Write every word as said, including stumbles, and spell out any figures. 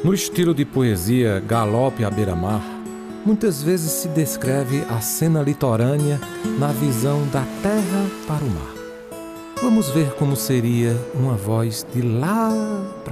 No estilo de poesia Galope à beira-mar, muitas vezes se descreve a cena litorânea na visão da terra para o mar. Vamos ver como seria uma voz de lá para